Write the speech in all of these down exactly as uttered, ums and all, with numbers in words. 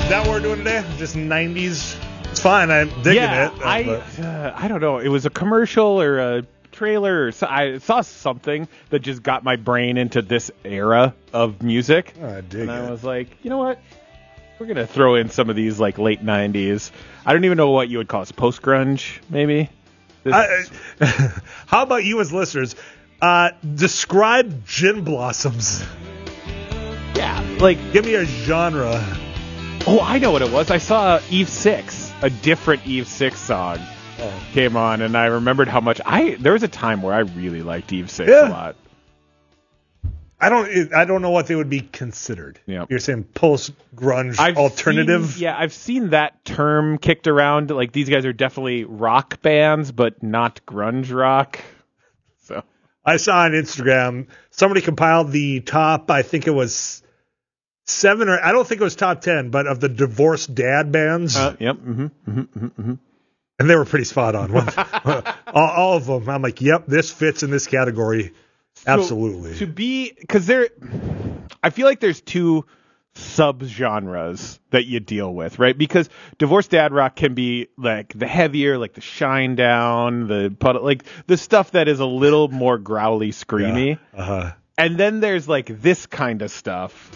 that what we're doing today? Just nineties. It's fine. I'm digging yeah, it. I uh, I don't know. It was a commercial or a trailer. Or so, I saw something that just got my brain into this era of music. Oh, I dig and it. I was like, you know what? We're gonna throw in some of these like late nineties. I don't even know what you would call it. Post grunge, maybe. This... I, how about you as listeners? Uh, describe Gin Blossoms. Yeah, like give me a genre. Oh, I know what it was. I saw Eve Six, a different Eve Six song oh. came on, and I remembered how much I. There was a time where I really liked Eve Six yeah. a lot. I don't. I don't know what they would be considered. Yeah. You're saying post grunge alternative. Seen, yeah, I've seen that term kicked around. Like these guys are definitely rock bands, but not grunge rock. So I saw on Instagram somebody compiled the top. I think it was seven or I don't think it was top ten, but of the divorced dad bands. Uh, yep. Mm-hmm, mm-hmm, mm-hmm. And they were pretty spot on. all, all of them. I'm like, yep, this fits in this category. Absolutely. So, to be, because there, I feel like there's two sub-genres that you deal with, right? Because divorced dad rock can be like the heavier, like the Shine Down, the puddle, like the stuff that is a little more growly, screamy. Yeah. Uh-huh. And then there's like this kind of stuff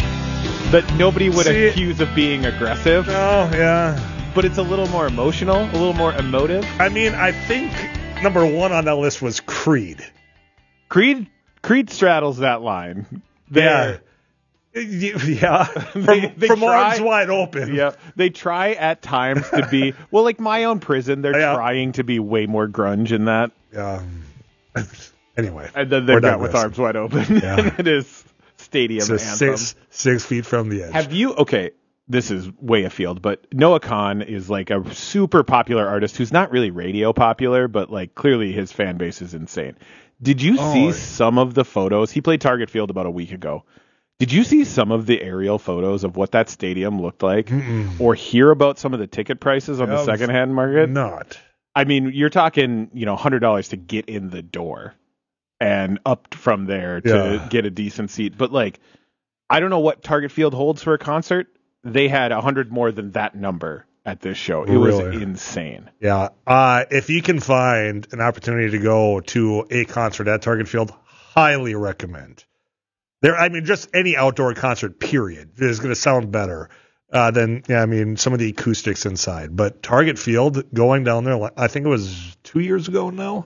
that nobody would See, accuse of being aggressive. Oh, yeah. But it's a little more emotional, a little more emotive. I mean, I think number one on that list was Creed. Creed Creed straddles that line. They're, yeah. Yeah. From, they, they from try, arms wide open. Yeah. They try at times to be, well, like My Own Prison, they're yeah. trying to be way more grunge in that. Yeah. Anyway. And then they're got with Arms Wide Open. Yeah. And it is stadium so anthem. Six, six feet from the edge. Have you, okay, this is way afield, but Noah Kahan is like a super popular artist who's not really radio popular, but like clearly his fan base is insane. Did you oh, see some of the photos? He played Target Field about a week ago. Did you see some of the aerial photos of what that stadium looked like? Mm-mm. Or hear about some of the ticket prices on yeah, the secondhand market? Not. I mean, you're talking, you know, one hundred dollars to get in the door and up from there to yeah. get a decent seat. But, like, I don't know what Target Field holds for a concert. They had one hundred more than that number at this show. It really? was insane. Yeah. Uh, if you can find an opportunity to go to a concert at Target Field, highly recommend. There, I mean, just any outdoor concert, period, is going to sound better uh, than, yeah, I mean, some of the acoustics inside. But Target Field, going down there, I think it was two years ago now,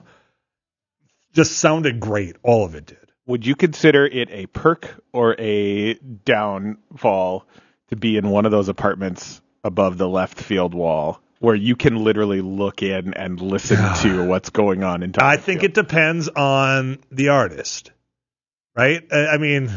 just sounded great. All of it did. Would you consider it a perk or a downfall to be in one of those apartments above the left field wall where you can literally look in and listen yeah. to what's going on in Target I think Field? It depends on the artist, right? I mean,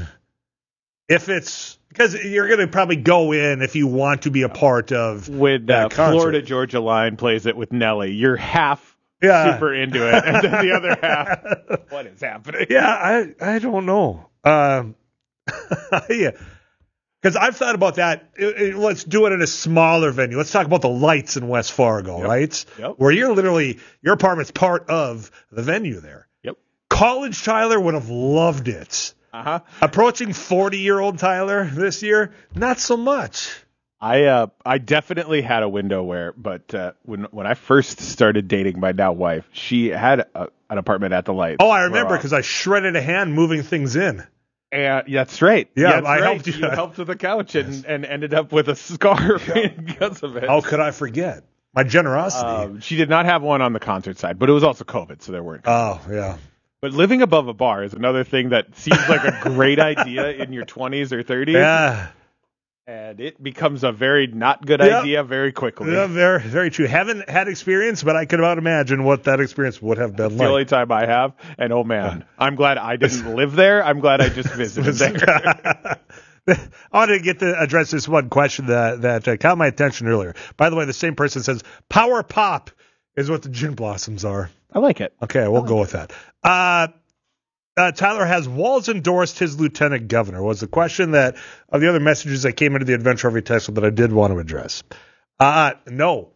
if it's because you're going to probably go in if you want to be a part of when that uh, Florida Georgia Line plays it with Nelly, you're half yeah. super into it, and then the other half, what is happening? Yeah, I I don't know. Um, yeah. Because I've thought about that. It, it, let's do it in a smaller venue. Let's talk about the Lights in West Fargo, yep. right? Yep. Where you're literally, your apartment's part of the venue there. Yep. College Tyler would have loved it. Uh-huh. Approaching forty-year-old Tyler this year, not so much. I uh, I definitely had a window where, but uh, when when I first started dating my now wife, she had a, an apartment at the Lights. Oh, I remember because I shredded a hand moving things in. And yeah, that's right. Yeah, that's I right. helped you. You helped with the couch and, yes. and ended up with a scar yeah. because of it. How could I forget? My generosity. Um, she did not have one on the concert side, but it was also COVID, so there weren't. Oh, yeah. But living above a bar is another thing that seems like a great idea in your twenties or thirties. Yeah. And it becomes a very not good yep. idea very quickly. Yeah, very, very true. Haven't had experience, but I could about imagine what that experience would have been That's like. The only time I have, and oh man, I'm glad I didn't live there. I'm glad I just visited there. I want to get to address this one question that that uh, caught my attention earlier. By the way, the same person says power pop is what the Gin Blossoms are. I like it. Okay, we'll like go with that. Uh, Uh, Tyler, has Walz endorsed his lieutenant governor? Was the question that of the other messages that came into the Adventure Every Text that I did want to address. Uh, no.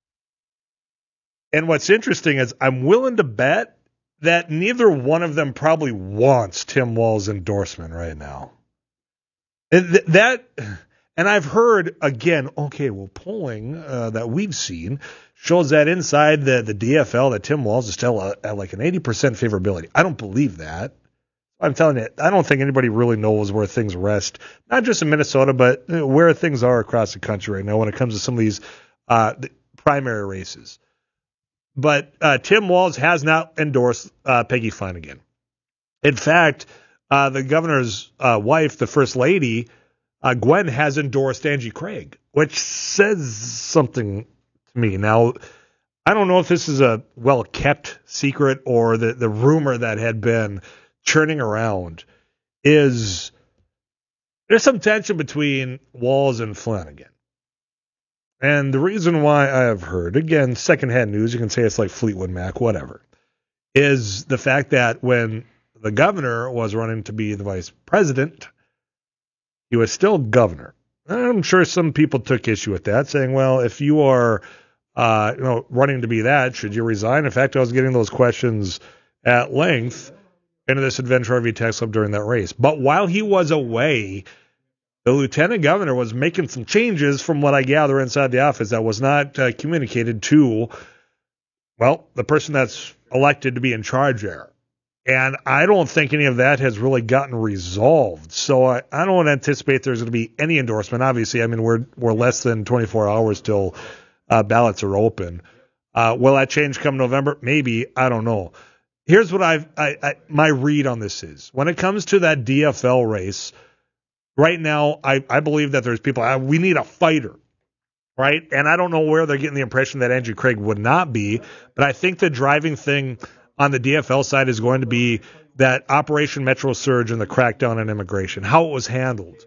And what's interesting is I'm willing to bet that neither one of them probably wants Tim Walz's endorsement right now. And th- that, And I've heard, again, okay, well, polling uh, that we've seen shows that inside the, the D F L that Tim Walz is still at, at like an eighty percent favorability. I don't believe that. I'm telling you, I don't think anybody really knows where things rest, not just in Minnesota, but where things are across the country right now when it comes to some of these uh, primary races. But uh, Tim Walz has not endorsed uh, Peggy Flanagan. In fact, uh, the governor's uh, wife, the first lady, uh, Gwen, has endorsed Angie Craig, which says something to me. Now, I don't know if this is a well-kept secret or the, the rumor that had been churning around is there's some tension between Walz and Flanagan. And the reason why I have heard, again, secondhand news, you can say it's like Fleetwood Mac, whatever, is the fact that when the governor was running to be the vice president, he was still governor. I'm sure some people took issue with that, saying, well, if you are uh, you know, running to be that, should you resign? In fact, I was getting those questions at length into this Adventure R V text club during that race. But while he was away, the lieutenant governor was making some changes from what I gather inside the office that was not uh, communicated to, well, the person that's elected to be in charge there. And I don't think any of that has really gotten resolved. So I, I don't anticipate there's going to be any endorsement. Obviously, I mean, we're we're less than twenty-four hours till uh, ballots are open. Uh, will that change come November? Maybe. I don't know. Here's what I've, I, I my read on this is. When it comes to that D F L race, right now, I, I believe that there's people, uh, we need a fighter, right? And I don't know where they're getting the impression that Andrew Craig would not be, but I think the driving thing on the D F L side is going to be that Operation Metro Surge and the crackdown on immigration, how it was handled.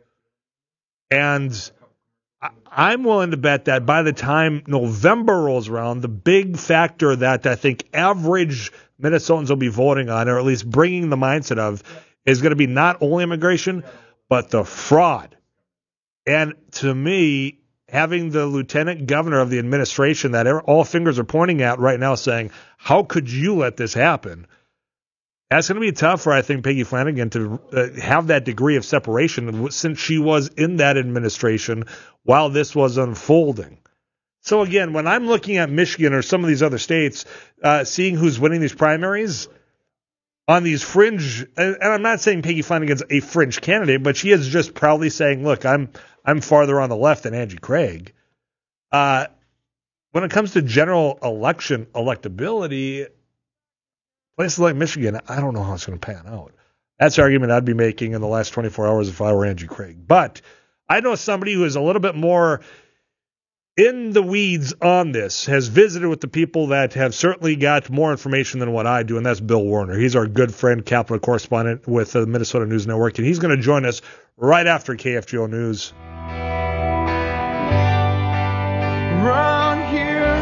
And I, I'm willing to bet that by the time November rolls around, the big factor that I think average Minnesotans will be voting on, or at least bringing the mindset of, is going to be not only immigration, but the fraud. And to me, having the lieutenant governor of the administration that all fingers are pointing at right now saying, how could you let this happen? That's going to be tough for, I think, Peggy Flanagan to uh, have that degree of separation since she was in that administration while this was unfolding. So again, when I'm looking at Michigan or some of these other states, uh, seeing who's winning these primaries on these fringe, and I'm not saying Peggy Flanagan's a fringe candidate, but she is just proudly saying, look, I'm I'm farther on the left than Angie Craig. Uh, when it comes to general election electability, places like Michigan, I don't know how it's going to pan out. That's the argument I'd be making in the last twenty-four hours if I were Angie Craig. But I know somebody who is a little bit more in the weeds on this, has visited with the people that have certainly got more information than what I do, and that's Bill Warner. He's our good friend, Capital correspondent with the Minnesota News Network, and he's going to join us right after K F G O News. Around here,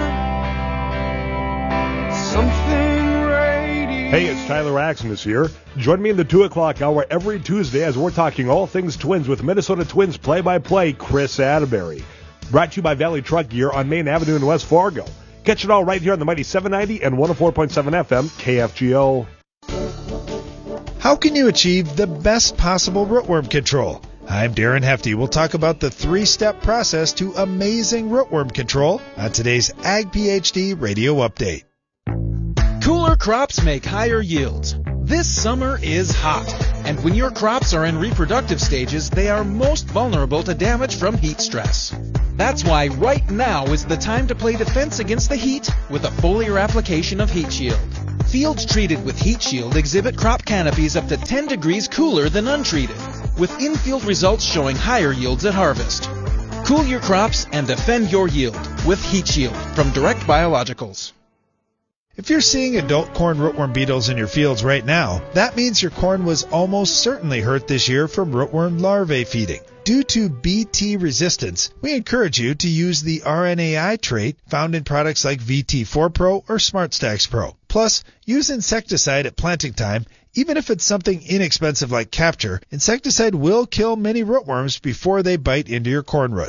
something radio. Hey, it's Tyler Axon this year. Join me in the two o'clock hour every Tuesday as we're talking all things Twins with Minnesota Twins play-by-play Chris Atterbury. Brought to you by Valley Truck Gear on Main Avenue in West Fargo. Catch it all right here on the mighty seven ninety and one oh four point seven F M K F G O. How can you achieve the best possible rootworm control? I'm Darren Hefty. We'll talk about the three-step process to amazing rootworm control on today's Ag PhD Radio Update. Cooler crops make higher yields. This summer is hot, and when your crops are in reproductive stages, they are most vulnerable to damage from heat stress. That's why right now is the time to play defense against the heat with a foliar application of Heat Shield. Fields treated with Heat Shield exhibit crop canopies up to ten degrees cooler than untreated, with in-field results showing higher yields at harvest. Cool your crops and defend your yield with Heat Shield from Direct Biologicals. If you're seeing adult corn rootworm beetles in your fields right now, that means your corn was almost certainly hurt this year from rootworm larvae feeding. Due to B T resistance, we encourage you to use the R N A I trait found in products like V T four Pro or SmartStax Pro. Plus, use insecticide at planting time. Even if it's something inexpensive like Capture, insecticide will kill many rootworms before they bite into your corn roots.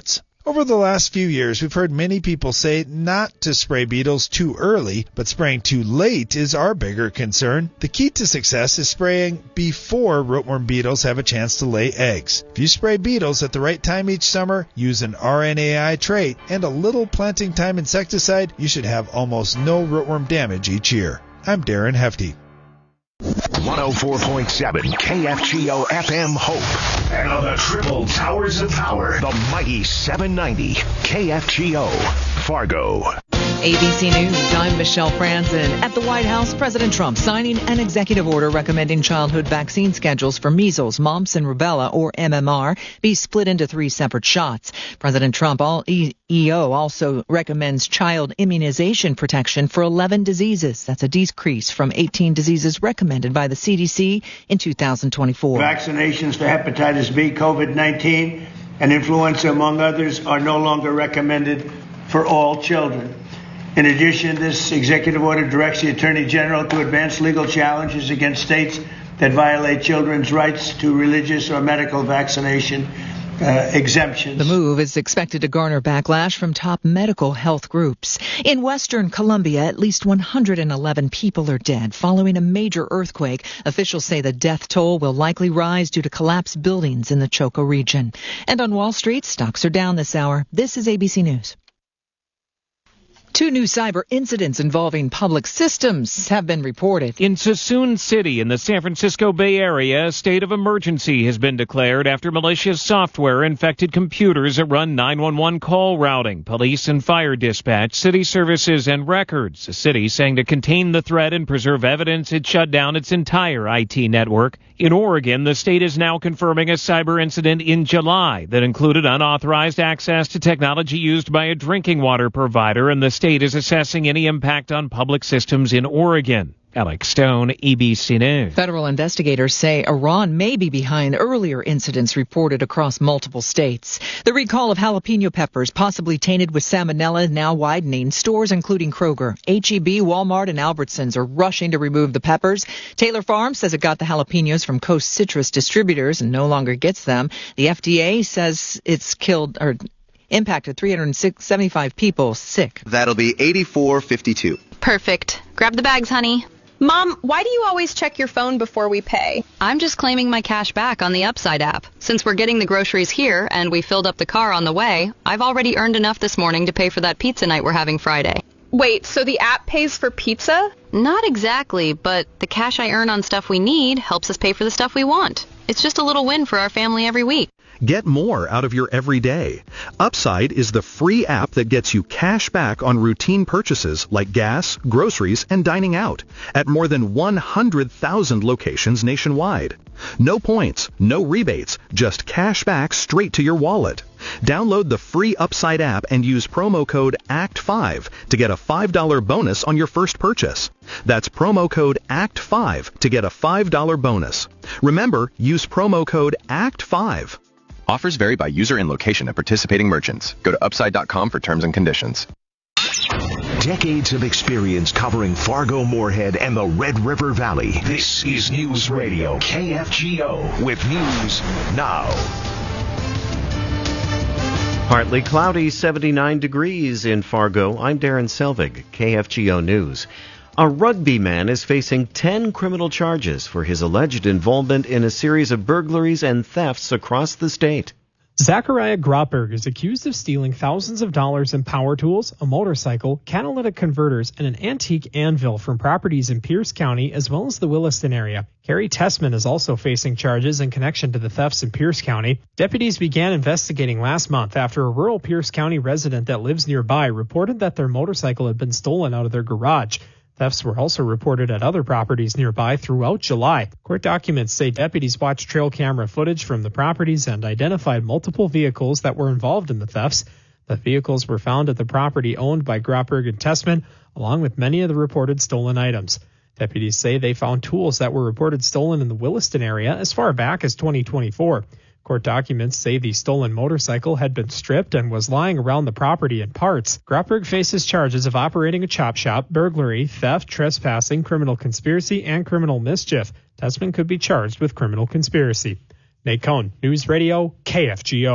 Over the last few years, we've heard many people say not to spray beetles too early, but spraying too late is our bigger concern. The key to success is spraying before rootworm beetles have a chance to lay eggs. If you spray beetles at the right time each summer, use an R N A I trait, and a little planting time insecticide, you should have almost no rootworm damage each year. I'm Darren Hefty. one oh four point seven K F G O F M Hope. And on the triple towers of power, the mighty seven ninety K F G O Fargo. A B C News, I'm Michelle Franzen. At the White House, President Trump signing an executive order recommending childhood vaccine schedules for measles, mumps, and rubella, or M M R, be split into three separate shots. President Trump all E O also recommends child immunization protection for eleven diseases. That's a decrease from eighteen diseases recommended by the C D C in two thousand twenty-four. Vaccinations for hepatitis B, COVID nineteen, and influenza, among others, are no longer recommended for all children. In addition, this executive order directs the Attorney General to advance legal challenges against states that violate children's rights to religious or medical vaccination uh, exemptions. The move is expected to garner backlash from top medical health groups. In western Colombia, at least one hundred eleven people are dead following a major earthquake. Officials say the death toll will likely rise due to collapsed buildings in the Choco region. And on Wall Street, stocks are down this hour. This is A B C News. Two new cyber incidents involving public systems have been reported. In Suisun City in the San Francisco Bay Area, a state of emergency has been declared after malicious software infected computers that run nine one one call routing, police and fire dispatch, city services, and records. The city saying to contain the threat and preserve evidence, it shut down its entire I T network. In Oregon, the state is now confirming a cyber incident in July that included unauthorized access to technology used by a drinking water provider, and the state is assessing any impact on public systems in Oregon. Alex Stone, A B C News. Federal investigators say Iran may be behind earlier incidents reported across multiple states. The recall of jalapeno peppers, possibly tainted with salmonella, now widening. Stores including Kroger, H E B, Walmart, and Albertsons are rushing to remove the peppers. Taylor Farms says it got the jalapenos from Coast Citrus distributors and no longer gets them. The F D A says it's killed or impacted three hundred seventy-five people sick. That'll be eighty-four fifty-two. Perfect. Grab the bags, honey. Mom, why do you always check your phone before we pay? I'm just claiming my cash back on the Upside app. Since we're getting the groceries here and we filled up the car on the way, I've already earned enough this morning to pay for that pizza night we're having Friday. Wait, so the app pays for pizza? Not exactly, but the cash I earn on stuff we need helps us pay for the stuff we want. It's just a little win for our family every week. Get more out of your everyday. Upside is the free app that gets you cash back on routine purchases like gas, groceries, and dining out at more than one hundred thousand locations nationwide. No points, no rebates, just cash back straight to your wallet. Download the free Upside app and use promo code A C T five to get a five dollars bonus on your first purchase. That's promo code A C T five to get a five dollars bonus. Remember, use promo code A C T five. Offers vary by user and location of participating merchants. Go to upside dot com for terms and conditions. Decades of experience covering Fargo, Moorhead, and the Red River Valley. This is News Radio K F G O with news now. Partly cloudy, seventy-nine degrees in Fargo. I'm Darren Selvig, K F G O News. A rugby man is facing ten criminal charges for his alleged involvement in a series of burglaries and thefts across the state. Zachariah Grotberg is accused of stealing thousands of dollars in power tools, a motorcycle, catalytic converters, and an antique anvil from properties in Pierce County as well as the Williston area. Carrie Tessman is also facing charges in connection to the thefts in Pierce County. Deputies began investigating last month after a rural Pierce County resident that lives nearby reported that their motorcycle had been stolen out of their garage. Thefts were also reported at other properties nearby throughout July. Court documents say deputies watched trail camera footage from the properties and identified multiple vehicles that were involved in the thefts. The vehicles were found at the property owned by Grotberg and Tessman, along with many of the reported stolen items. Deputies say they found tools that were reported stolen in the Williston area as far back as twenty twenty-four. Court documents say the stolen motorcycle had been stripped and was lying around the property in parts. Grotberg faces charges of operating a chop shop, burglary, theft, trespassing, criminal conspiracy, and criminal mischief. Tessman could be charged with criminal conspiracy. Nate Cohn, News Radio, K F G O.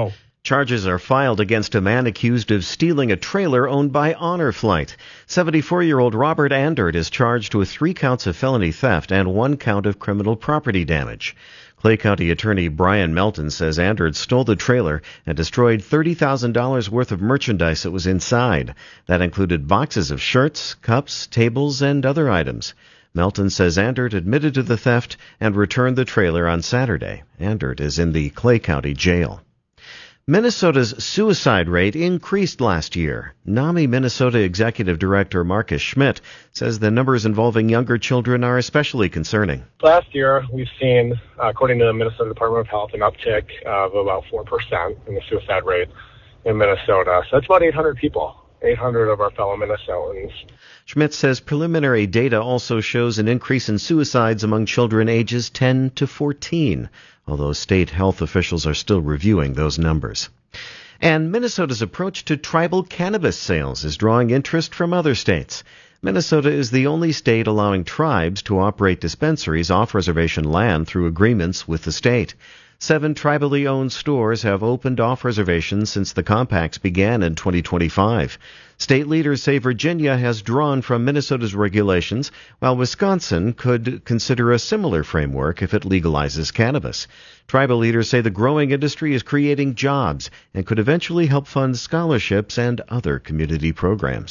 Charges are filed against a man accused of stealing a trailer owned by Honor Flight. seventy-four-year-old Robert Andert is charged with three counts of felony theft and one count of criminal property damage. Clay County Attorney Brian Melton says Andert stole the trailer and destroyed thirty thousand dollars worth of merchandise that was inside. That included boxes of shirts, cups, tables, and other items. Melton says Andert admitted to the theft and returned the trailer on Saturday. Andert is in the Clay County Jail. Minnesota's suicide rate increased last year. NAMI Minnesota Executive Director Marcus Schmidt says the numbers involving younger children are especially concerning. Last year, we've seen, uh, according to the Minnesota Department of Health, an uptick of about four percent in the suicide rate in Minnesota. So that's about eight hundred people, eight hundred of our fellow Minnesotans. Schmidt says preliminary data also shows an increase in suicides among children ages ten to fourteen, although state health officials are still reviewing those numbers. And Minnesota's approach to tribal cannabis sales is drawing interest from other states. Minnesota is the only state allowing tribes to operate dispensaries off reservation land through agreements with the state. Seven tribally owned stores have opened off reservations since the compacts began in twenty twenty-five. State leaders say Virginia has drawn from Minnesota's regulations, while Wisconsin could consider a similar framework if it legalizes cannabis. Tribal leaders say the growing industry is creating jobs and could eventually help fund scholarships and other community programs.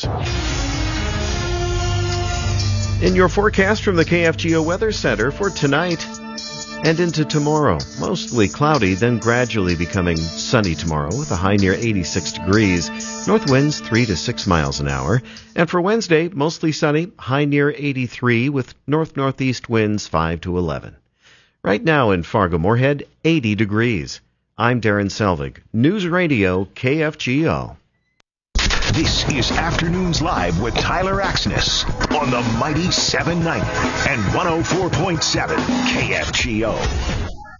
In your forecast from the K F G O Weather Center for tonight and into tomorrow, mostly cloudy, then gradually becoming sunny tomorrow with a high near eighty-six degrees. North winds three to six miles an hour. And for Wednesday, mostly sunny, high near eighty-three with north-northeast winds five to eleven. Right now in Fargo-Moorhead, eighty degrees. I'm Darren Selvig, News Radio K F G O. This is Afternoons Live with Tyler Axness on the Mighty seven ninety and one oh four point seven K F G O.